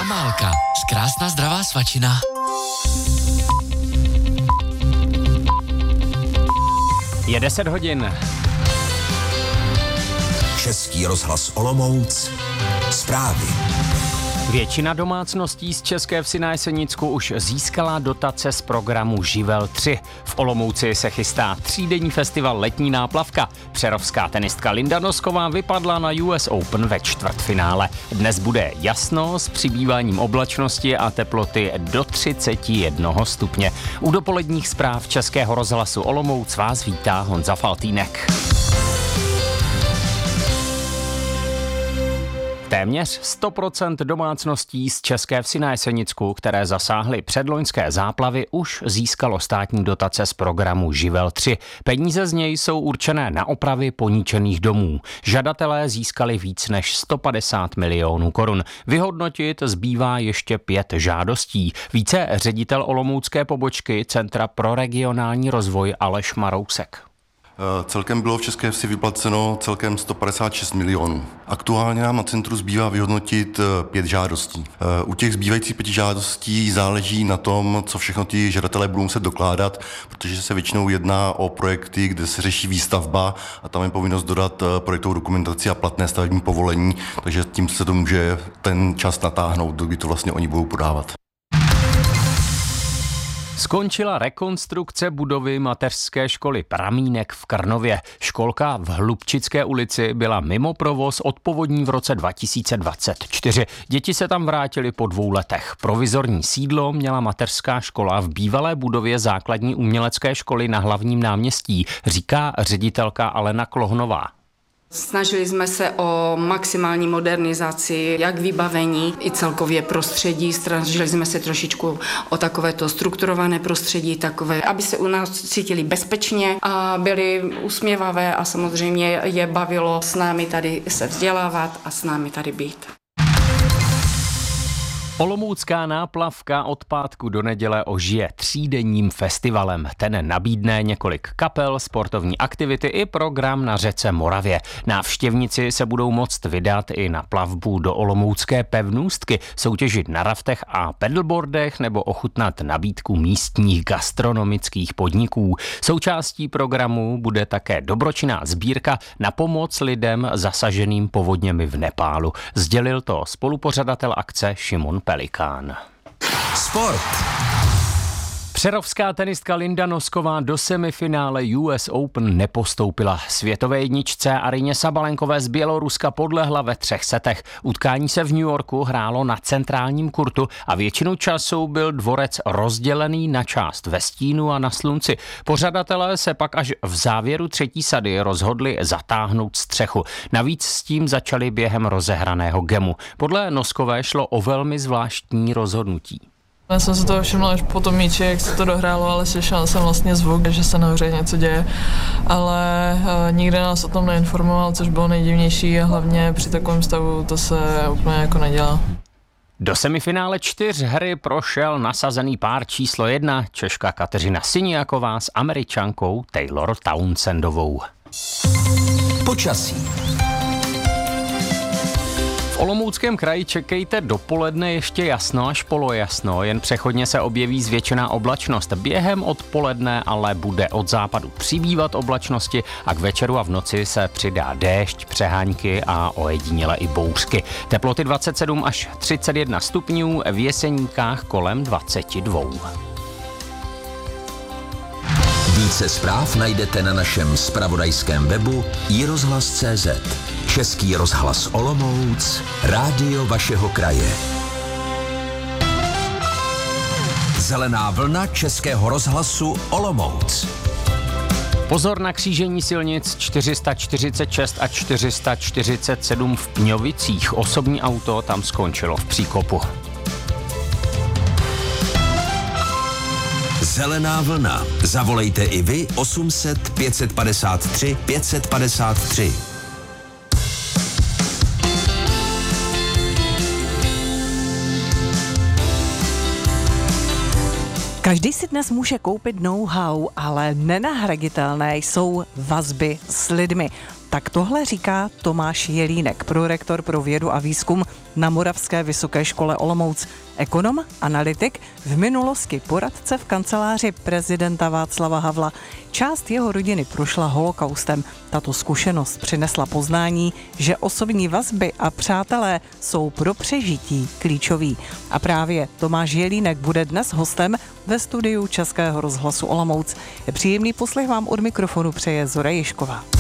Jamálka, krásná zdravá svačina. Je 10 hodin. Český rozhlas Olomouc. Zprávy. Většina domácností z České Vsi na Jesenicku už získala dotace z programu Živel 3. V Olomouci se chystá 3denní festival Letní náplavka. Přerovská tenistka Linda Nosková vypadla na US Open ve čtvrtfinále. Dnes bude jasno s přibýváním oblačnosti a teploty do 31 stupně. U dopoledních zpráv Českého rozhlasu Olomouc vás vítá Honza Faltýnek. Téměř 100% domácností z České Vsi na Jesenicku, které zasáhly předloňské záplavy, už získalo státní dotace z programu Živel 3. Peníze z něj jsou určené na opravy poničených domů. Žadatelé získali víc než 150 milionů korun. Vyhodnotit zbývá ještě 5 žádostí. Více ředitel olomoucké pobočky Centra pro regionální rozvoj Aleš Marousek. Celkem bylo v České Vsi vyplaceno celkem 156 milionů. Aktuálně nám na centru zbývá vyhodnotit 5 žádostí. U těch zbývajících 5 žádostí záleží na tom, co všechno ty žadatelé budou muset dokládat, protože se většinou jedná o projekty, kde se řeší výstavba a tam je povinnost dodat projektovou dokumentaci a platné stavební povolení, takže tím se to může ten čas natáhnout, kdy to vlastně oni budou podávat. Skončila rekonstrukce budovy mateřské školy Pramínek v Krnově. Školka v Hlubčické ulici byla mimo provoz od povodní v roce 2024. Děti se tam vrátily po 2 letech. Provizorní sídlo měla mateřská škola v bývalé budově základní umělecké školy na Hlavním náměstí, říká ředitelka Alena Klohnová. Snažili jsme se o maximální modernizaci, jak vybavení i celkově prostředí. Snažili jsme se trošičku o takovéto strukturované prostředí, takové, aby se u nás cítili bezpečně a byli usměvavé a samozřejmě je bavilo s námi tady se vzdělávat a s námi tady být. Olomoucká náplavka od pátku do neděle ožije 3denním festivalem. Ten nabídne několik kapel, sportovní aktivity i program na řece Moravě. Návštěvníci se budou moct vydat i na plavbu do olomoucké pevnůstky, soutěžit na raftech a pedalboardech nebo ochutnat nabídku místních gastronomických podniků. Součástí programu bude také dobročinná sbírka na pomoc lidem zasaženým povodněmi v Nepálu. Sdělil to spolupořadatel akce Šimon Pelikán. Sport. Přerovská tenistka Linda Nosková do semifinále US Open nepostoupila. Světové jedničce Aryně Sabalenkové z Běloruska podlehla ve 3 setech. Utkání se v New Yorku hrálo na centrálním kurtu a většinu času byl dvorec rozdělený na část ve stínu a na slunci. Pořadatelé se pak až v závěru 3. sady rozhodli zatáhnout střechu. Navíc s tím začali během rozehraného gemu. Podle Noskové šlo o velmi zvláštní rozhodnutí. Já jsem se toho všimla až po tom míči, jak se to dohrálo, ale slyšela jsem vlastně zvuk, že se nahoře něco děje, ale nikde nás o tom neinformoval, což bylo nejdivnější a hlavně při takovém stavu to se úplně jako nedělá. Do semifinále 4 hry prošel nasazený pár číslo 1, Češka Kateřina Siniaková s Američankou Taylor Townsendovou. Počasí. V Olomouckém kraji čekejte dopoledne ještě jasno až polojasno, jen přechodně se objeví zvětšená oblačnost. Během odpoledne ale bude od západu přibývat oblačnosti a k večeru a v noci se přidá déšť, přehánky a ojediněle i bouřky. Teploty 27 až 31 stupňů, v Jeseníkách kolem 22. Více zpráv najdete na našem zpravodajském webu iRozhlas.cz. Český rozhlas Olomouc, rádio vašeho kraje. Zelená vlna Českého rozhlasu Olomouc. Pozor na křížení silnic 446 a 447 v Pňovicích. Osobní auto tam skončilo v příkopu. Zelená vlna. Zavolejte i vy 800 553 553. Každý si dnes může koupit know-how, ale nenahraditelné jsou vazby s lidmi. Tak tohle říká Tomáš Jelínek, prorektor pro vědu a výzkum na Moravské vysoké škole Olomouc. Ekonom, analytik, v minulosti poradce v kanceláři prezidenta Václava Havla. Část jeho rodiny prošla holokaustem. Tato zkušenost přinesla poznání, že osobní vazby a přátelé jsou pro přežití klíčoví. A právě Tomáš Jelínek bude dnes hostem ve studiu Českého rozhlasu Olomouc. Příjemný poslech vám od mikrofonu přeje Zora Ježková.